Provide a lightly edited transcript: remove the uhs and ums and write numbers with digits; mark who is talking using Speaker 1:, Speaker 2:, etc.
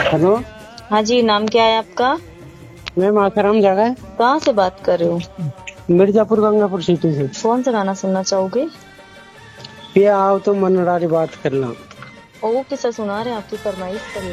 Speaker 1: Hello.
Speaker 2: हाँ जी, नाम क्या है आपका?
Speaker 1: मैम आसाराम जगह है।
Speaker 2: कहाँ से बात कर रहे हो?
Speaker 1: मिर्जापुर गंगापुर सिटी से।
Speaker 2: कौन सा गाना सुनना चाहोगे?
Speaker 1: पिया आओ तो मनरारी बात कर लो।
Speaker 2: और वो किस्सा सुना रहे हैं, आपकी फरमाइश पर